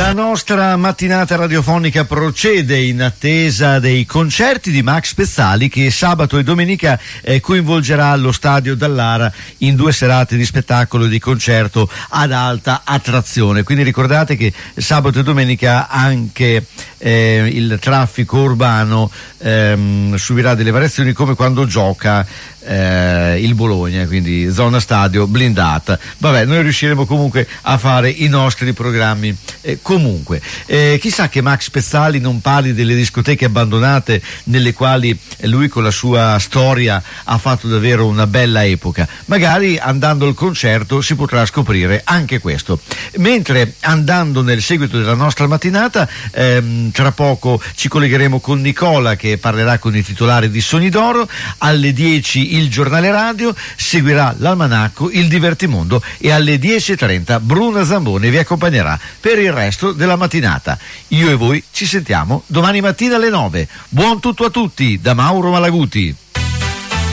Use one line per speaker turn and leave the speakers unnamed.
La nostra mattinata radiofonica procede in attesa dei concerti di Max Pezzali, che sabato e domenica coinvolgerà lo Stadio Dallara in 2 serate di spettacolo e di concerto ad alta attrazione. Quindi ricordate che sabato e domenica anche il traffico urbano subirà delle variazioni, come quando gioca il Bologna, quindi zona stadio blindata. Vabbè, noi riusciremo comunque a fare i nostri programmi comunque. Chissà che Max Pezzali non parli delle discoteche abbandonate nelle quali lui con la sua storia ha fatto davvero una bella epoca. Magari andando al concerto si potrà scoprire anche questo. Mentre andando nel seguito della nostra mattinata, tra poco ci collegheremo con Nicola, che parlerà con i titolari di Sogni d'Oro. Alle 10 il giornale radio, seguirà l'almanacco, il divertimondo, e alle 10:30 Bruna Zamboni vi accompagnerà per il resto della mattinata. Io e voi ci sentiamo domani mattina alle 9. Buon tutto a tutti da Mauro Malaguti.